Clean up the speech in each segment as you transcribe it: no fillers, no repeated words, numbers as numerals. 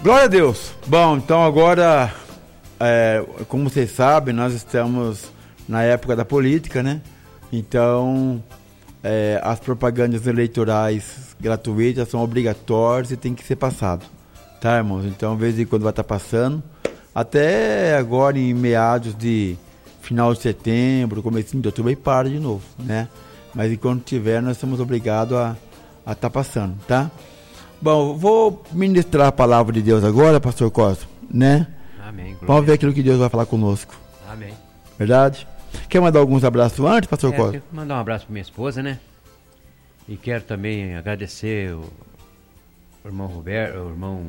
Glória a Deus. Bom, então agora, como vocês sabem, nós estamos na época da política, né? Então, as propagandas eleitorais gratuitas são obrigatórias e tem que ser passado, tá, irmãos? Então, de vez em quando vai estar passando, até agora em meados de final de setembro, comecinho de outubro, aí para de novo, né? Mas enquanto tiver, nós somos obrigados a estar passando, tá? Bom, vou ministrar a palavra de Deus agora, pastor Costa, né? Amém. Vamos ver aquilo que Deus vai falar conosco. Amém. Verdade? Quer mandar alguns abraços antes, pastor Costa? Quero mandar um abraço para minha esposa, né? E quero também agradecer o irmão Roberto, irmão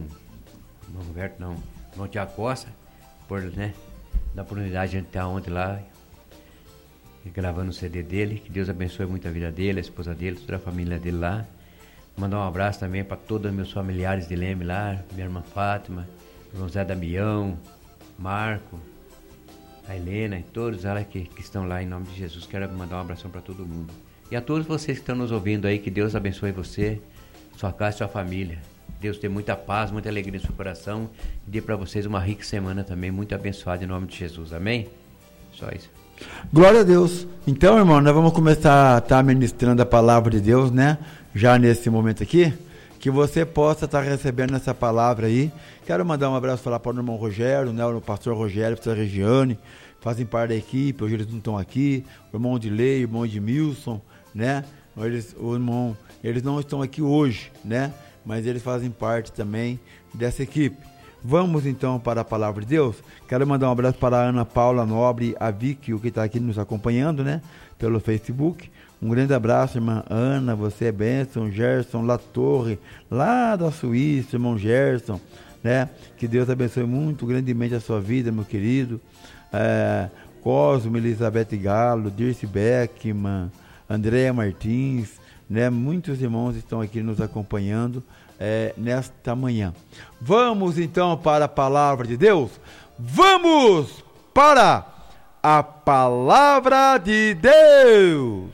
Tiago Costa, por, né, dar a oportunidade de a gente estar ontem lá gravando o CD dele. Que Deus abençoe muito a vida dele, a esposa dele, toda a família dele lá. Mandar um abraço também para todos os meus familiares de Leme lá, minha irmã Fátima, irmão Zé Damião, Marco, a Helena e todos elas que estão lá em nome de Jesus. Quero mandar um abração para todo mundo. E a todos vocês que estão nos ouvindo aí, que Deus abençoe você, sua casa e sua família. Deus dê muita paz, muita alegria no seu coração e dê para vocês uma rica semana também, muito abençoada em nome de Jesus. Amém? Só isso. Glória a Deus. Então, irmão, nós vamos começar a estar ministrando a palavra de Deus, né? Já nesse momento aqui, que você possa estar recebendo essa palavra aí. Quero mandar um abraço para o irmão Rogério, né? O pastor Rogério, a pastora Regiane, fazem parte da equipe, hoje eles não estão aqui. O irmão Dilei, o irmão Edmilson, né? Eles não estão aqui hoje, né? Mas eles fazem parte também dessa equipe. Vamos então para a palavra de Deus. Quero mandar um abraço para a Ana Paula Nobre, a Vicky, que está aqui nos acompanhando, né? Pelo Facebook. Um grande abraço, irmã Ana, você é bênção. Gerson Latorre, lá da Suíça, irmão Gerson, né? Que Deus abençoe muito grandemente a sua vida, meu querido. Cosmo, Elizabeth Galo, Dirce Beckman, Andréa Martins, né? Muitos irmãos estão aqui nos acompanhando nesta manhã. Vamos então para a palavra de Deus. Vamos para a palavra de Deus.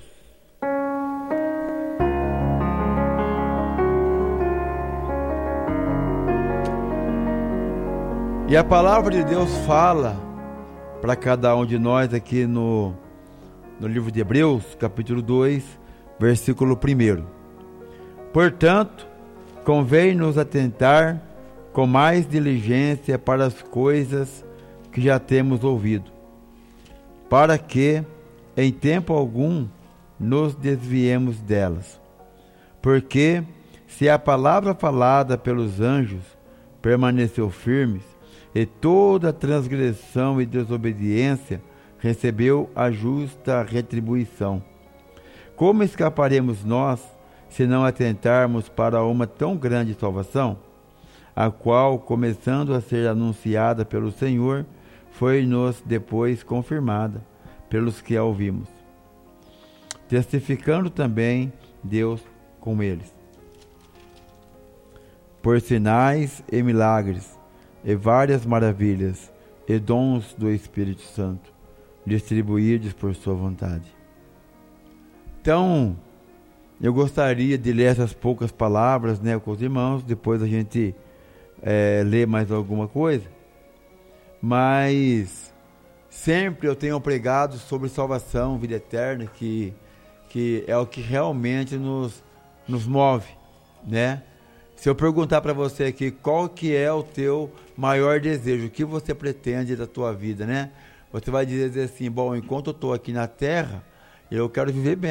E a palavra de Deus fala para cada um de nós aqui no livro de Hebreus, capítulo 2, versículo 1. Portanto, convém-nos atentar com mais diligência para as coisas que já temos ouvido, para que, em tempo algum, nos desviemos delas. Porque, se a palavra falada pelos anjos permaneceu firme, e toda transgressão e desobediência recebeu a justa retribuição, como escaparemos nós, se não atentarmos para uma tão grande salvação, a qual, começando a ser anunciada pelo Senhor, foi-nos depois confirmada pelos que a ouvimos, testificando também Deus com eles, por sinais e milagres, e várias maravilhas, e dons do Espírito Santo, distribuídos por sua vontade. Então, eu gostaria de ler essas poucas palavras, né, com os irmãos, depois a gente lê mais alguma coisa, mas sempre eu tenho pregado sobre salvação, vida eterna, que é o que realmente nos move, né? Se eu perguntar para você aqui, qual que é o teu maior desejo, o que você pretende da tua vida, né? Você vai dizer assim, bom, enquanto eu estou aqui na terra, eu quero viver bem.